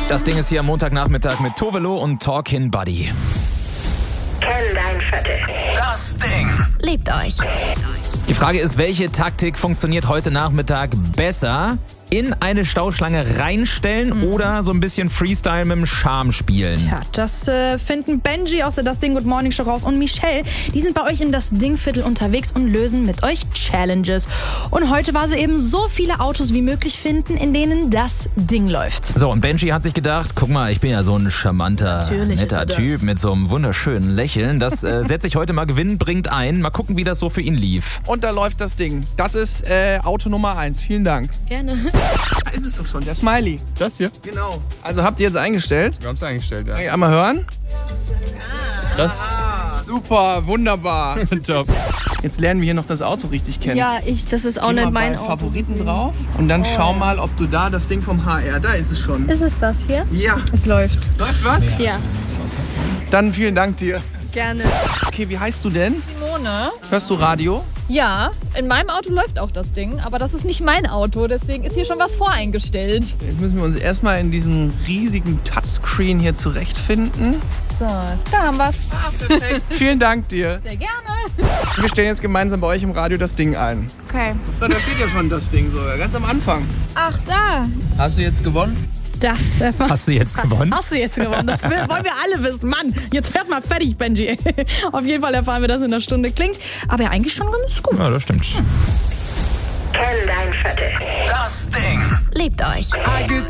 Das Ding ist hier am Montagnachmittag mit Tovelo und Talkin' Buddy. Kenn dein Viertel. Das Ding. Liebt euch. Die Frage ist, welche Taktik funktioniert heute Nachmittag besser? In eine Stauschlange reinstellen oder so ein bisschen Freestyle mit dem Charme spielen? Ja, das finden Benji aus der Das Ding Good Morning Show raus und Michelle. Die sind bei euch in das Dingviertel unterwegs und lösen mit euch Challenges. Und heute war sie eben so viele Autos wie möglich finden, in denen das Ding läuft. So, und Benji hat sich gedacht, guck mal, ich bin ja so ein charmanter, Natürlich netter ist er das. Typ mit so einem wunderschönen Lächeln. Das setze ich heute mal gewinnbringend ein. Mal gucken, wie das so für ihn lief. Und da läuft das Ding. Das ist Auto Nummer 1. Vielen Dank. Gerne. Da ist es doch schon, der Smiley. Das hier? Genau. Also habt ihr jetzt eingestellt? Wir haben es eingestellt, ja. Kann ich einmal hören? Das? Super, wunderbar. Top. Jetzt lernen wir hier noch das Auto richtig kennen. Ja, das ist auch Geh nicht mal mein bei Auto. Favoriten drauf und dann schau mal, ob du da das Ding vom HR, da ist es schon. Ist es das hier? Ja. Es läuft. Läuft was? Ja, Dann vielen Dank dir. gerne. Okay, wie heißt du denn? Simone. Hörst du Radio? Ja, in meinem Auto läuft auch das Ding, aber das ist nicht mein Auto, deswegen ist hier schon was voreingestellt. Jetzt müssen wir uns erstmal in diesem riesigen Touchscreen hier zurechtfinden. So, da haben wir's. Perfekt. Vielen Dank dir. Sehr gerne. Wir stellen jetzt gemeinsam bei euch im Radio das Ding ein. Okay. Da steht ja schon das Ding sogar, ganz am Anfang. Ach, da. Hast du jetzt gewonnen? Das Hast du jetzt gewonnen? hast du jetzt gewonnen. Das wollen wir alle wissen. Mann, jetzt werd mal fertig, Benji. Auf jeden Fall erfahren wir das in einer Stunde. Klingt aber ja eigentlich schon ganz gut. Ja, das stimmt. Kenn dein Viertel. Das Ding. Liebt euch.